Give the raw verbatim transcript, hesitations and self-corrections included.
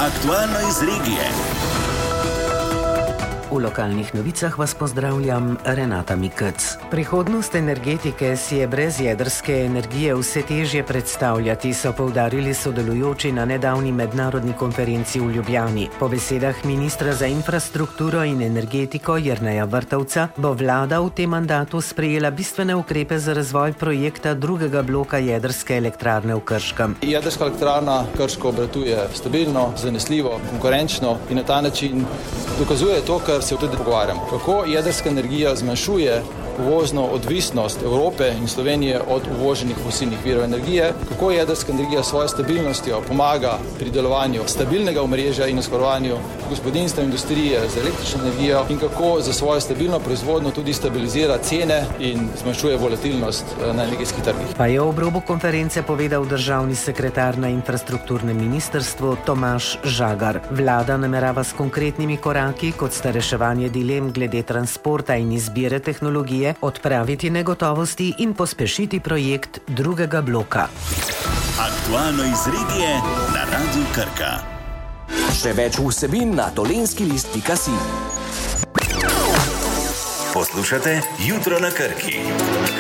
Aktualno iz regije. V lokalnih novicah vas pozdravljam, Renata Mikec. Prihodnost energetike si je brez jedrske energije vse težje predstavljati, so poudarili sodelujoči na nedavni mednarodni konferenci v Ljubljani. Po besedah ministra za infrastrukturo in energetiko Jerneja Vrtovca bo vlada v tem mandatu sprejela bistvene ukrepe za razvoj projekta drugega bloka jedrske elektrarne v Krškem. Jedrska elektrarna Krško obratuje stabilno, zanesljivo, konkurenčno in na ta način dokazuje to, kar se tudi pogovarjamo. Kako jedrska energija zmanjšuje uvozno odvisnost Evrope in Slovenije od uvoženih fosilnih virov energije, kako jedrska energija s svojo stabilnostjo pomaga pri delovanju stabilnega omrežja in oskrbovanju gospodinjstva in industrije z električno energijo in kako za svojo stabilno proizvodnjo tudi stabilizira cene in zmanjšuje volatilnost na energetskih trgih. Pa je ob robu konference povedal državni sekretar na infrastrukturnem ministrstvu Tomaž Žagar. Vlada namerava s konkretnimi koraki, kot sta reševanje dilem glede transporta in izbire tehnologije, odpraviti negotovosti in pospešiti projekt drugega bloka. Aktualno iz regije na Radiu Krka. Še več vsebin na dolenski list pika si. Poslušate Jutro na Krki.